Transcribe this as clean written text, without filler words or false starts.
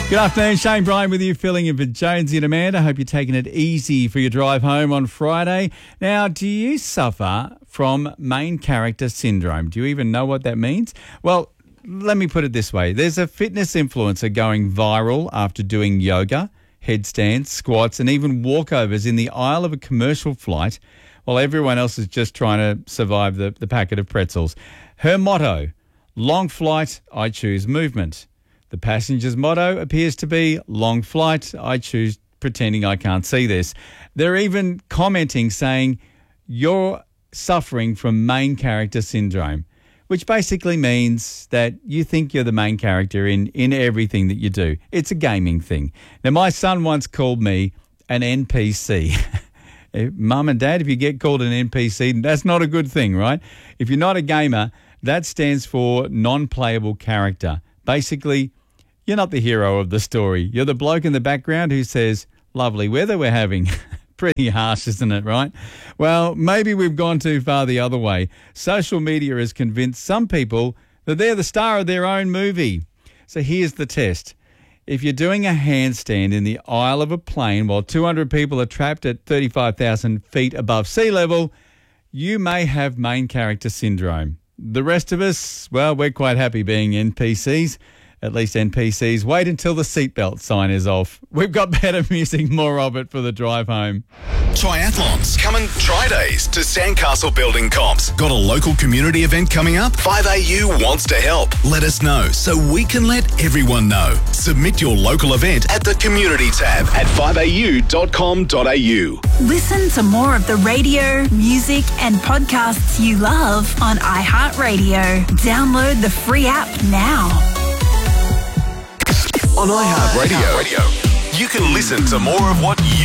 Good afternoon, Shane Bryan with you, filling in for Jonesy and Amanda. Hope you're taking it easy for your drive home on Friday. Now, do you suffer from main character syndrome? Do you even know what that means? Well, let me put it this way. There's a fitness influencer going viral after doing yoga, headstands, squats, and even walkovers in the aisle of a commercial flight while everyone else is just trying to survive the packet of pretzels. Her motto, long flight, I choose movement. The passenger's motto appears to be, long flight, I choose pretending I can't see this. They're even commenting saying, you're suffering from main character syndrome, which basically means that you think you're the main character in everything that you do. It's a gaming thing. Now, my son once called me an NPC. Mum and Dad, if you get called an NPC, that's not a good thing, right? If you're not a gamer, that stands for non-playable character. Basically, you're not the hero of the story. You're the bloke in the background who says, lovely weather we're having. Pretty harsh, isn't it, right? Well, maybe we've gone too far the other way. Social media has convinced some people that they're the star of their own movie. So here's the test. If you're doing a handstand in the aisle of a plane while 200 people are trapped at 35,000 feet above sea level, you may have main character syndrome. The rest of us, well, we're quite happy being NPCs. At least NPCs wait until the seatbelt sign is off. We've got better music, more of it for the drive home. Triathlons. Coming Fridays to Sandcastle Building Comps. Got a local community event coming up? 5AU wants to help. Let us know so we can let everyone know. Submit your local event at the community tab at 5au.com.au. Listen to more of the radio, music and podcasts you love on iHeartRadio. Download the free app now. On iHeartRadio, you can listen to more of what you